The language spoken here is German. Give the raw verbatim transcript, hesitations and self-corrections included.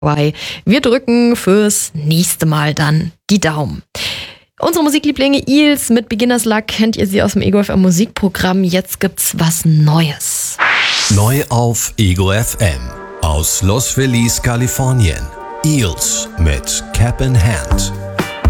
Wir drücken fürs nächste Mal dann die Daumen. Unsere Musiklieblinge Eels mit Beginners Luck kennt ihr sie aus dem Ego F M Musikprogramm. Jetzt gibt's was Neues. Neu auf Ego F M aus Los Feliz, Kalifornien. Eels mit Cap in Hand.